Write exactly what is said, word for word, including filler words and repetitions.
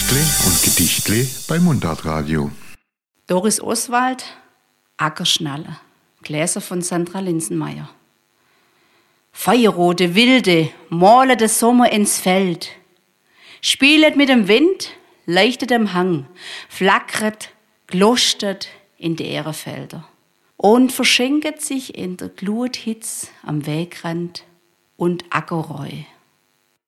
Geschichtle und Gedichtle bei Mundartradio. Doris Oswald, Ackerschnalle, Gläser von Sandra Linsenmeier. Feuerrote Wilde, malet des Sommer ins Feld, spielet mit dem Wind, leuchtet am Hang, flackert, glostert in die Ährenfelder und verschenket sich in der Gluthitz am Wegrand und Ackerreu.